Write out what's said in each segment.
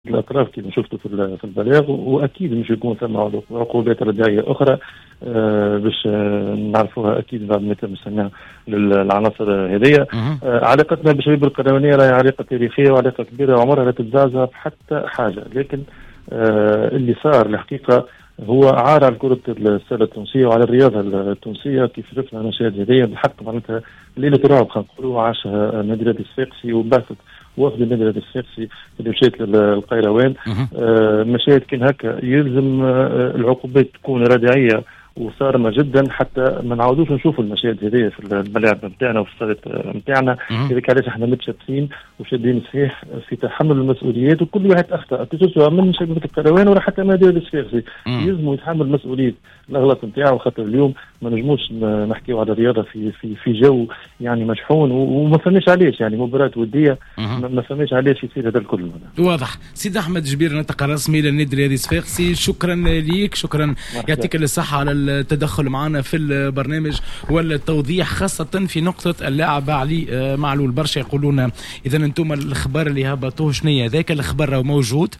الأطراف كما شفتوا في البلاغ، وأكيد مش يكون ثم عقوبات ردعية أخرى باش نعرفوها أكيد بعد ما يتم السماع للعناصر هذه. علاقتنا بالشباب القروينية راهي علاقة تاريخية وعلاقة كبيرة وعمرها لا تتزعزع بحتى حاجة، لكن اللي صار الحقيقة هو عار على كرة السلة التونسية وعلى الرياضة التونسية. كيف شفنا المشاهد هذه بالحق معناتها ليلة رعب خلينا نقولوا عاشها نادي الرياضي الصفاقسي وبعثت وفد النادي الرياضي الصفاقسي اللي مشيت للقيروان. مشاهد كان هكا يلزم العقوبات تكون رادعية وصارمة جدا حتى ما نعودوش نشوفوا المشاهد هذه في الملاعب نتاعنا وفي الصالات نتاعنا. لذلك علاش احنا متشابسين وشادين صحيح في تحمل المسؤوليات، وكل واحد اخطا تسوسوا من شبكه القروان ولا حتى نادي الصفاقسي يلزموا يتحمل مسؤوليه الاغلاط نتاعو، خاطر اليوم ما نجموش نحكيو على الرياضه في جو يعني مشحون وما فهمناش علاش يعني مباراه وديه ما فهمناش علاش يصير هذا الكل. واضح. سيد احمد جبير نطق رسمي للنادي الرياضي الصفاقسي، شكرا ليك، شكرا يعطيك الصحه على التدخل معنا في البرنامج والتوضيح، خاصه في نقطه اللاعب علي معلول. برشا يقولون اذا انتم الاخبار اللي هبطوه شنية ذاك الاخبار موجود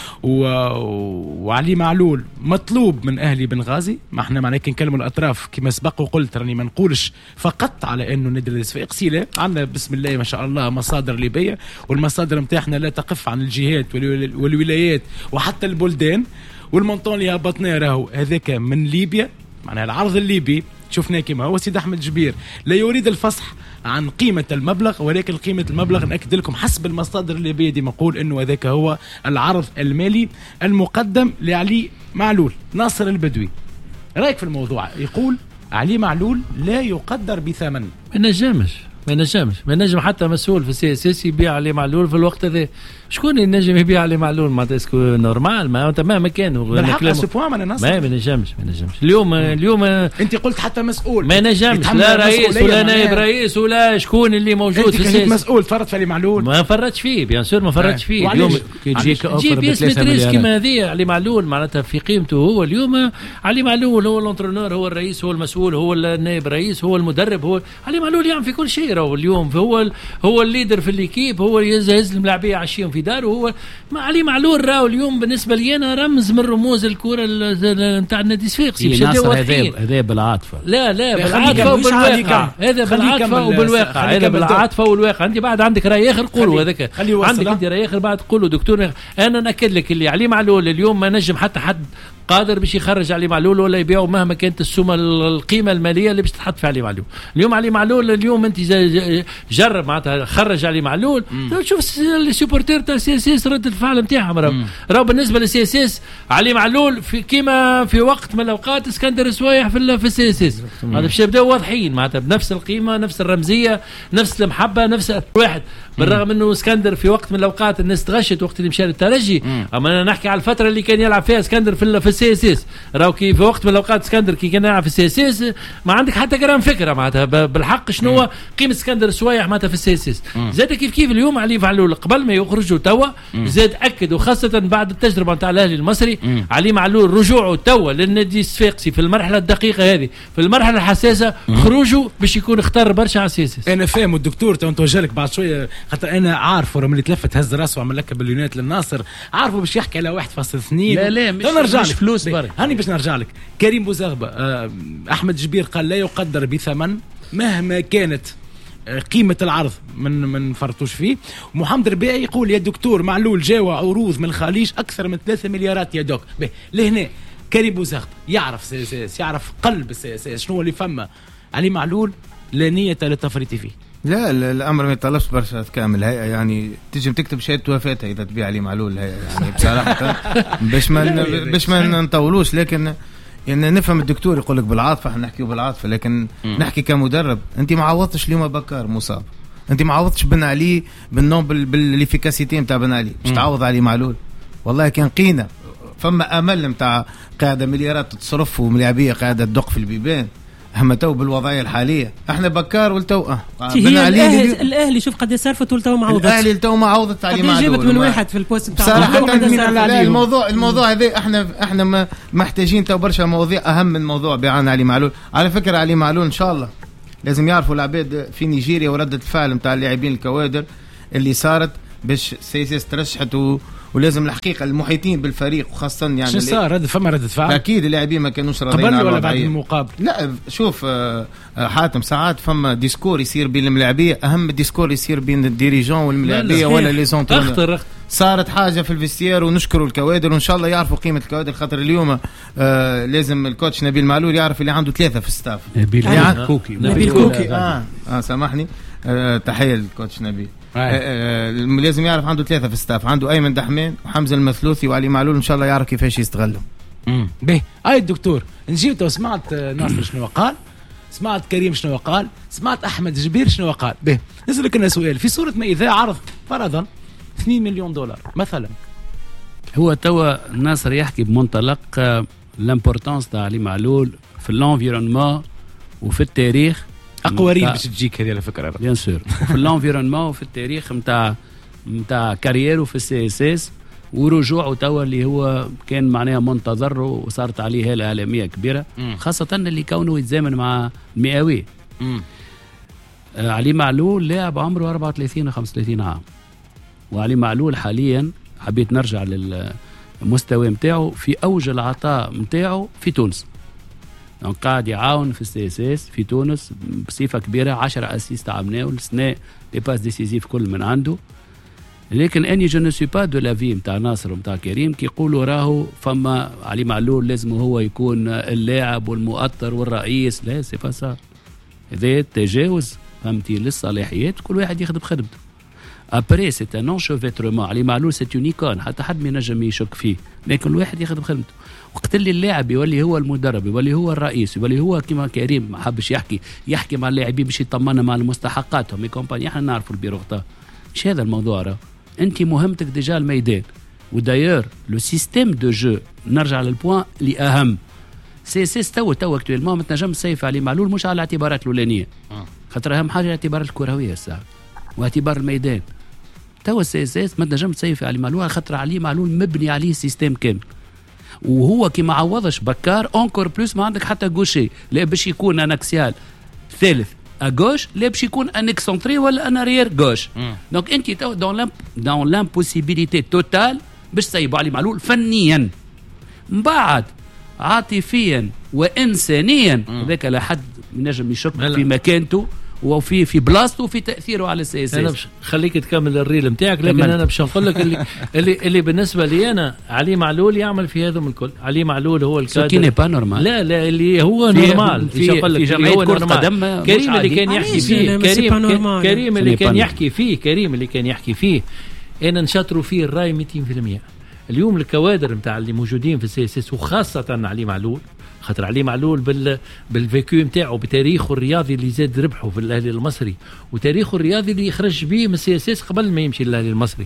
وعلي معلول مطلوب من اهلي بنغازي. ما احنا معناها نكلموا الاطراف كما سبق وقلت راني ما نقولش فقط على انه النادي الصفاقسي، لا عندنا بسم الله ما شاء الله مصادر ليبيه، والمصادر نتاعنا لا تقف عن الجهات والولايات وحتى البلدان. والمونطون اللي هبطناه راهو هذاك من ليبيا، معناها العرض الليبي شفناه كما هو. سيد احمد جبير لا يريد الفصح عن قيمة المبلغ، ولكن قيمة المبلغ نأكد لكم حسب المصادر الليبية دي نقول انه هذاك هو العرض المالي المقدم لعلي معلول. ناصر البدوي رأيك في الموضوع؟ يقول علي معلول لا يقدر بثمن. ما نجم حتى مسؤول في السياسي يبيع علي معلول في الوقت هذا. شكون ينجم يبيع علي معلول؟ ما تسكو نورمال ما انت مهما كان بالحق اسبوع ما نجمش. اليوم انت قلت حتى مسؤول ما نجمش، لا رئيس ولا نائب رئيس ولا شكون اللي موجود في السياسي. مسؤول فرط في علي معلول؟ ما فرطش فيه بيان سور، ما فرطش فيه. اليوم جيب اسم تريس كيما هذه علي معلول معناتها في قيمته هو. اليوم علي معلول هو الانترونور، هو الرئيس، هو المسؤول، هو النائب رئيس، هو المدرب، هو علي معلول يعمل في كل شيء. اليوم هو الليدر في الليكيب، هو يهز الملاعبيه عشيهم في داره. هو علي معلول راهو اليوم بالنسبه لي انا رمز من رموز الكره نتاع النادي الصفاقسي. هذا بالعاطفه، لا بالعاطفه وبالواقع. هذا بالعاطفه وبالواقع، هذا بالعاطفه والواقع. انت بعد عندك راي اخر قولوا هذاك، عندك انت راي اخر بعد قولوا دكتور. انا ناكد لك اللي علي معلول اليوم ما نجم حتى حد قادر باش يخرج علي معلول ولا يبيعه مهما كانت السومه القيمه الماليه اللي باش تحط في علي معلول. اليوم علي معلول اليوم انت جرب معناتها خرج علي معلول، شوف السوبورتير تاع سي اس اس رد الفعل نتاعهم. راهو بالنسبه للسي اس اس علي معلول في كيما في وقت من الاوقات اسكندر سوايح في السي اس اس. هذا باش يبداو واضحين معناتها بنفس القيمه، نفس الرمزيه، نفس المحبه، نفس واحد. بالرغم انه اسكندر في وقت من الاوقات الناس تغشت وقت اللي مشى للترجي، اما انا نحكي على الفتره اللي كان يلعب فيها اسكندر في السي اس اس. راهو كي في وقت من الاوقات اسكندر كي كان يلعب في السي اس اس ما عندك حتى جرام فكره معناتها بالحق شنو هو قيمه اسكندر سوايح معناتها في السي اس اس. زاد كيف اليوم علي معلول قبل ما يخرجوا توا زاد اكد، وخاصه بعد التجربه نتاع الاهلي المصري، علي معلول رجوعه توا للنادي الصفاقسي في المرحله الدقيقه هذه، في المرحله الحساسه، خروجه باش يكون اختار برشا على السي اس اس. انا فاهم الدكتور تو نتوجه لك بعد شويه، خاطر انا عارفه راه ملي تلفت هز راسه وعمل لك باليونات للناصر، عارفه باش يحكي على 1.2. لا مش فلوس برك. هاني باش نرجع لك. كريم بوزغبه احمد جبير قال لا يقدر بثمن مهما كانت قيمة العرض من فرطوش فيه. محمد ربيعي يقول يا دكتور معلول جاوى عروض من الخليج أكثر من 3 مليارات يا دوك. لهنا كريم بوزغبه يعرف سياسيس، يعرف قلب السياسيس شنو اللي فما. علي معلول لا نية للتفريط فيه. لا الامر ما يطلبش برشا كامل هيئه، يعني تجي تكتب شهاده وفاتها اذا تبيع علي معلول الهيئه يعني بصراحه باش ما نطولوش. لكن يعني نفهم الدكتور يقول لك بالعاطفه، احنا نحكيو بالعاطفه، لكن نحكي كمدرب. انت ما عوضتش اليوم بكار مصاب، انت ما عوضتش بن علي بالنوم بالافيكاسيتي نتاع بن علي باش تعوض علي معلول. والله كان قينا فما امل نتاع قاعده مليارات تصرف وملاعبيه قاعده تدق في البيبان. هم تو بالوضعيه الحاليه احنا بكار والتو بن علي الاهلي شوف قد صرفت والتو معوضت. الاهلي التو معوضت علي معلول جابت من واحد في البوست بتاع صراحه. الموضوع هذا احنا محتاجين تو برشا مواضيع اهم من موضوع بيعان علي معلول. على فكره علي معلول ان شاء الله لازم يعرفوا العباد في نيجيريا وردة الفعل نتاع اللاعبين الكوادر اللي صارت باش سيسيس ترشحت ولازم الحقيقه المحيطين بالفريق وخاصه يعني شو صار فما ردة فعل اكيد اللاعبين ما كانوش راضيين قبل ولا بعد المقابل. لا شوف حاتم ساعات فما ديسكور يصير بين الملاعبيه اهم ديسكور يصير بين الديريجون والملاعبيه ولا لي زونترونور. صارت حاجه في الفيستير ونشكروا الكوادر وان شاء الله يعرفوا قيمه الكوادر خاطر اليوم لازم الكوتش نبيل معلول يعرف اللي عنده 3 في الستاف. نبيل كوكي سامحني تحيه للكوتش نبيل. لازم يعرف عنده 3 في الستاف، عنده ايمن دحمان وحمزه المثلوثي وعلي معلول ان شاء الله يعرف كيفاش يستغلهم. به الدكتور نجيب سمعت ناصر شنو قال، سمعت كريم شنو قال، سمعت احمد جبير شنو قال. به نسألك انا سؤال، في صوره ما اذا عرض فرضا 2 مليون دولار مثلا، هو توا ناصر يحكي بمنطلق لامبورطانس تاع علي معلول في الانفيرونمون وفي التاريخ. اقوى ريب باش تجيك هذه على فكره بيان سور، في الانفيرونمون وفي التاريخ نتاع كاريرو في السي اس اس ورجوعه توا اللي هو كان معناها منتظر وصارت عليه هاله اعلاميه كبيره، خاصه اللي كونه يتزامن مع المئوي. علي معلول لاعب عمره 34 و 35 عام، وعلي معلول حاليا حبيت نرجع للمستوى متاعه في اوج العطاء متاعه في تونس، قاعد يعاون في السي اس اس في تونس بصفه كبيره، 10 اسيست عملناه السنه، دي باس ديسيزيف كل من عنده. لكن اني جو نو سوي با دو لافي نتاع ناصر ونتاع كريم كي يقولوا راهو فما علي معلول لازم هو يكون اللاعب والمؤطر والرئيس، لا سي با سا، هذا تجاوز فهمتي للصلاحيات، كل واحد يخدم خدمته. ابري سي ان انشوفيترومون، علي معلول سي اون ايكون حتى حد ما ينجم يشك فيه، لكن الواحد يخدم خدمته. وقت اللي اللاعب يولي هو المدرب، يولي هو الرئيس، يولي هو كما كريم ما حبش يحكي مع اللاعبين باش يطمنا مع مستحقاتهم يكومباني، احنا نعرفوا البيروغتا مش هذا الموضوع. راه انت مهمتك ديجا الميدان، وداير لو سيستيم دو جو نرجع للبوان اللي اهم. سي اس اس تو اكتويلمون ما تنجم تسيف علي معلول مش على الاعتبارات الاولانيه، خاطر اهم حاجه الاعتبارات الكرويه الساعه واعتبار الميدان. تو السي اس اس ما تنجم تسيف علي معلول خاطر علي معلول مبني عليه سيستيم كامل، وهو كي ما عوضش بكار اونكور بلوس ما عندك حتى غوشي، لا باش يكون ان اكسيال ثالث اغوش، لا باش يكون ان اكسنتري ولا ان اريير غوش. دونك انت تو دون لامبوسيبيليتي توتال باش تسيبوا علي معلول فنيا، من بعد عاطفيا وانسانيا هذاك لا حد ينجم يشك في مكانته وفي بلاصته وفي تاثيره على السي اس اس. انا باش خليك تكمل الريل نتاعك، لكن انا باش نقول لك اللي بالنسبه لي انا علي معلول يعمل في هذا الكل. علي معلول هو الكادر كي ني با نورمال، لا اللي هو نورمال في جمعيه كره قدم. كريم اللي كان يحكي فيه، كريم اللي كان يحكي فيه، كريم اللي كان يحكي فيه، انا نشاطروا فيه الراي 200%. اليوم الكوادر نتاع اللي موجودين في السي اس اس وخاصه علي معلول، خاطر علي معلول بالفيكو نتاعو بتاريخه الرياضي اللي زاد ربحه في الاهلي المصري، وتاريخه الرياضي اللي يخرج به من السي اس اس قبل ما يمشي للاهلي المصري،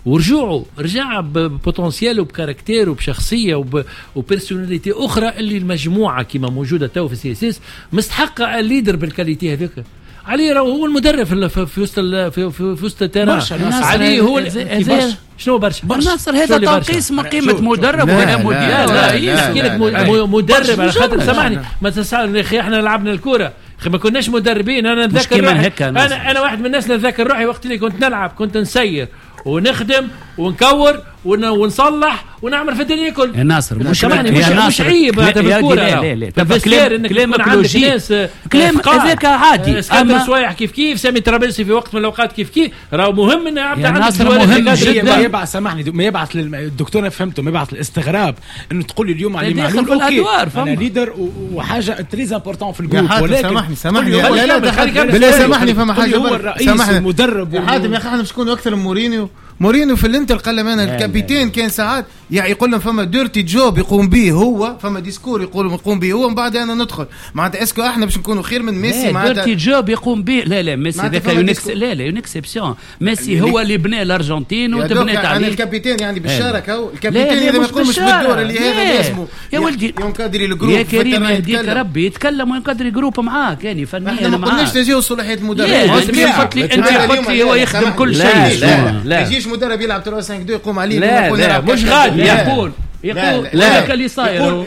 رجع ببوتنسيال وبكاركتير وبشخصيه وبيرسوناليتي اخرى اللي المجموعه كما موجوده تو في السي اس اس مستحقه الليدر بالكاليتي هذاك. علي هو المدرب في وسط التناغم، علي هو شنو برشا ناصر هذا تنقيص من قيمه مدرب ولا مدير. نحكي لك مدرب على خاطر سامحني ما تسال يا اخي احنا لعبنا الكوره ما كناش مدربين. انا نتذكر انا واحد من الناس نتذكر روحي وقت اللي كنت نلعب كنت نسير ونخدم ونكور ونصلح ونعمل في الدنيا كل. يا ناصر مش عيب هذا بالكوره. لا تفكير انك يكون عندك ناس كلام هذاك عادي. اسكندر سوايح كيف سامي ترابلسي في وقت من الاوقات كيف راهو مهم ان يا ناصر مهم جدا. يبعث سامحني ما يبعث للدكتور انا فهمته، ما يبعث الاستغراب انه تقول لي اليوم علي معلول اوكي انا ليدر وحاجه تريز امبورطون في الجروب، ولكن سامحني لا سامحني فما حاجه هو الرئيس المدرب يا حاتم يا اخي احنا مش نكونوا اكثر من مورينيو في الانتر قال لهم انا الكابيتان كان ساعات يعني يقول لهم فما ديرتي جوب يقوم به هو، فما ديسكور يقوم به هو، من بعد انا ندخل معناتها اسكو احنا باش نكونوا خير من ميسي معناتها ديرتي جوب يقوم به. لا ميسي ذاك لا اكسبسيون. ميسي هو اللي بنى الارجنتين وتبنت عليه. يعني الكابيتان يعني بالشارك هو الكابيتان اذا ما يقومش بالدور اللي هذا اسمه يا ولدي ينقدري الجروب يا كريم يهديك ربي يتكلم وينقدري جروب معاك يعني فنيا معاه. ما قلناش تجيو صلاحيه المدرب. انت قلت لي هو يخدم كل شيء. لا يجيش مدرب يلعب 3 2 يقوم عليه لا مش غادي يقول هذاك اللي صاير.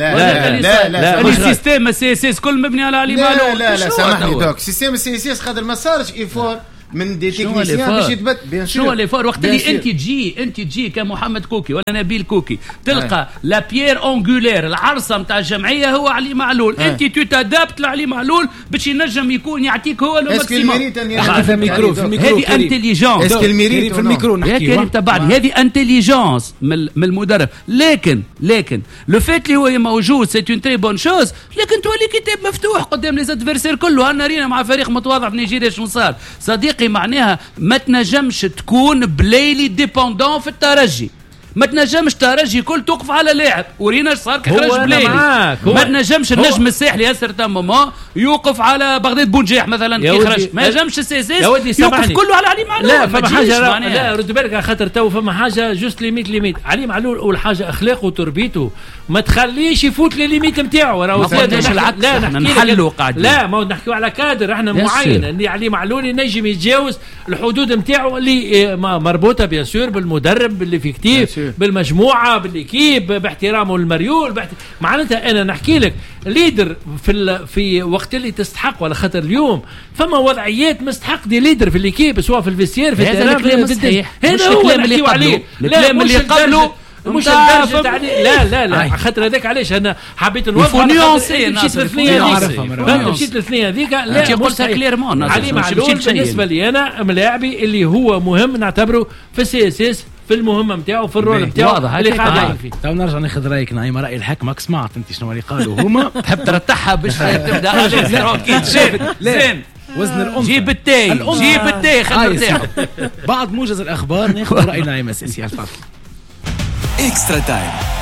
لا السيستم السي اس اس كل مبني على علي معلول. لا سامحني دوك سيستم السي اس اس قدر ما صارش ايفور من دي تكنيسيان باش يثبت بيان سور. شنو اللي فور وقت اللي انت تجي كمحمد كوكي ولا نبيل كوكي تلقى لا بيير اونغولير العرصه نتاع الجمعيه هو علي معلول، انت تتادبت لعلي معلول باش ينجم يكون يعطيك هو لو ماكسيموم. في الميكرو هذه انتليجنس في الميكرو نحكي كريم تبعني، هذه انتليجنس من المدرب. لكن لو فات اللي هو موجود سي اون تري بون شوز، لكن تولي كتاب مفتوح قدام لي زادفيرسير كله. انا رينا مع فريق متواضع في نيجيريا شنو صار صديقي، معناها ما تنجمش تكون بليلي ديبوندون في الترجي، ما تنجمش ترجي كل توقف على لاعب. ورينا صار كخرج بليلي، ما تنجمش النجم الساحلي ياسر تماما يوقف على بغداد بونجيح مثلا كي خرج، ما نجمش السيسيس يوقف كله على علي معلول. لا فما حاجه لا رد بالك على خاطر تو فما حاجه جوست ليميت علي معلول. اول حاجه اخلاقه وتربيته ما تخليش يفوت لي ليميت نتاعو. راهو لا نحلوا قاعد، لا ما نحكيو على كادر احنا معين اللي علي معلول ينجم يتجاوز الحدود نتاعو اللي مربوطه بيان سور بالمدرب اللي في كتيف بالمجموعه بالاكيب باحترامه للمريول معناتها انا نحكي لك ليدر في وقت اللي تستحق، ولا خاطر اليوم فما وضعيات مستحق دي ليدر في الاكيب سواء في الفيستير في الكلام صحيح. هذا هو اللي عليه. الكلام اللي قبله مش الدرجة عليه. لا خاطر هذاك علاش انا حبيت نوضح مشيت للثنيه هذيك لا قلتها كليرمون. علي معلول بالنسبه لي انا ملاعبي اللي هو مهم نعتبره في السي اس اس في المهمه نتاعو في الرول نتاعو اللي قاعد فيه. تو نرجع ناخذ رايك نعيمه، راي الحكمك سمعت انت شنو اللي قالوا هما تحب ترتاحها باش تبدا زين وزن الأنثى جيب التاي خلينا نرتاحوا. بعد موجز الاخبار ناخذ راي نعيمه السياسي. اكسترا تايم